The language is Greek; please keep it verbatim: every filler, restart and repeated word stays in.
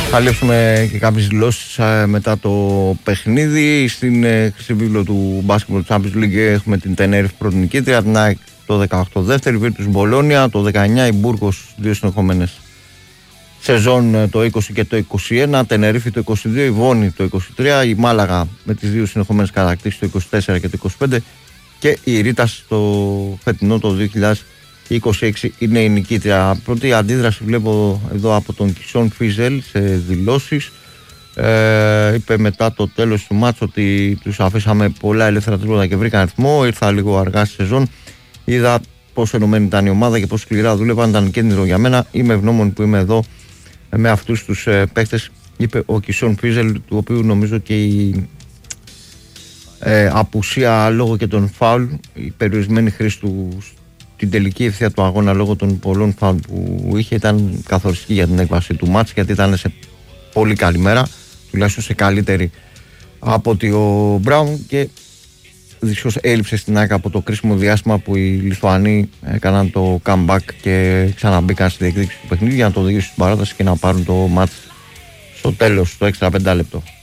Θα λείψουμε και κάποιες δηλώσεις μετά το παιχνίδι. Στην χρυσή βίβλο του Basketball Champions League έχουμε την Tenerife πρώτη νικήτρια, την ΑΕΚ το δεκαοκτώ δεύτερη, Virtus Μπολόνια το δεκαεννιά, η Burgos δύο συνεχόμενες σεζόν το είκοσι και το είκοσι ένα, Tenerife το είκοσι δύο, η Βόνη το είκοσι τρία, η Μάλαγα με τις δύο συνεχόμενες κατακτήσεις το είκοσι τέσσερα και το είκοσι πέντε και η Ρίτας το φετινό το δύο χιλιάδες είκοσι έξι είναι η νικήτρια. Πρώτη αντίδραση βλέπω εδώ από τον Κισόν Φίζελ σε δηλώσεις. Ε, είπε μετά το τέλος του μάτς ότι τους αφήσαμε πολλά ελεύθερα τρίποτα και βρήκαν αριθμό. Ήρθα λίγο αργά στη σεζόν. Είδα πόσο ενωμένη ήταν η ομάδα και πόσο σκληρά δούλευαν. Ήταν κίνδυνο για μένα. Είμαι ευγνώμων που είμαι εδώ με αυτούς τους ε, παίχτες, είπε ο Κισόν Φίζελ, του οποίου νομίζω και η ε, απουσία λόγω και των φάουλ, η περιορισμένη χρήση του την τελική ευθεία του αγώνα λόγω των πολλών φάουλ που είχε ήταν καθοριστική για την έκβαση του μάτς, γιατί ήταν σε πολύ καλή μέρα, τουλάχιστον σε καλύτερη από ότι ο Μπράουν, και δυστυχώς έλειψε στην ΑΕΚ από το κρίσιμο διάστημα που οι Λιθουανοί έκαναν το comeback και ξαναμπήκαν στη διεκδίκηση του παιχνίδι για να το οδηγήσουν στην παράταση και να πάρουν το μάτς στο τέλος, στο έξτρα πέντε λεπτό.